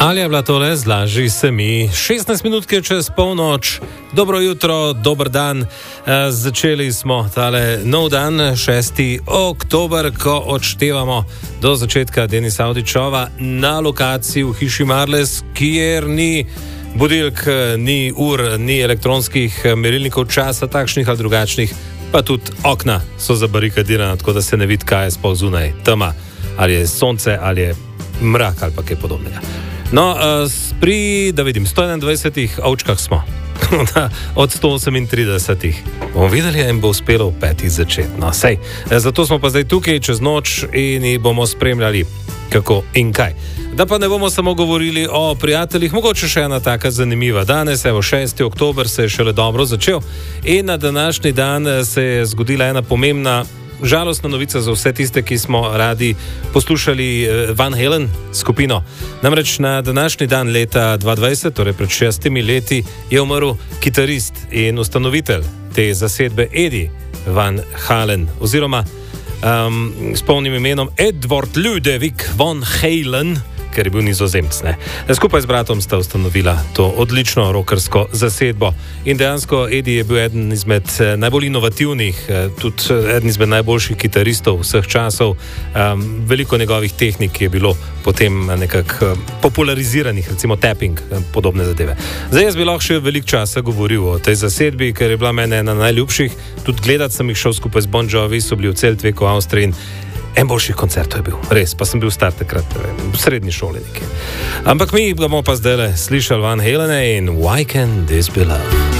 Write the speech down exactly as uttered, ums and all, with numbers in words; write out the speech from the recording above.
Ali je bila tole, zlaži se mi, šestnajst minutke čez polnoč, dobro jutro, dober dan, e, začeli smo tale nov dan, šesti oktober, ko odštevamo do začetka Denisa Avdićova na lokaciji v hiši Marles, kjer ni budilk, ni ur, ni elektronskih merilnikov časa, takšnih ali drugačnih, pa tudi okna so zabarikadirana, tako da se ne vidi, kaj je sploh zunaj, tema, ali je sonce, ali je mrak ali pa kaj podobnega. No, pri, da vidim, sto enaindvajsetih ovčkah smo, od sto osemintridesetih. Bomo videli, jim bo uspelo v petih začeti. No, sej, zato smo pa zdaj tukaj čez noč in jih bomo spremljali, kako in kaj. Da pa ne bomo samo govorili o prijateljih, mogoče še ena taka zanimiva. Danes, evo, šesti oktober se je šele dobro začel in na današnji dan se je zgodila ena pomembna, žalostna novica za vse tiste, ki smo radi poslušali Van Halen skupino. Namreč na današnji dan leta dva tisoč dvajset, torej pred šestimi leti, je umrl kitarist in ustanovitelj te zasedbe Eddie Van Halen, oziroma um, s polnim imenom Edward Ludovic Van Halen, ker je bil Nizozemec. Ne? Skupaj z bratom sta ustanovila to odlično rockersko zasedbo. In dejansko Eddie je bil eden izmed najbolj inovativnih, tudi eden izmed najboljših kitaristov vseh časov. Um, veliko njegovih tehnik je bilo potem nekako populariziranih, recimo tapping, podobne zadeve. Zdaj jaz bi lahko še veliko časa govoril o tej zasedbi, ker je bila mene ena najljubših. Tudi gledati sem jih šel skupaj z Bon Jovi, so bili v Zeltweku, Avstriji in en boljših koncertov je bil, res, pa sem bil star takrat, v srednji šoli nekje. Ampak mi bomo pa zdaj slišali Van Halene in Why Can't This Be Love?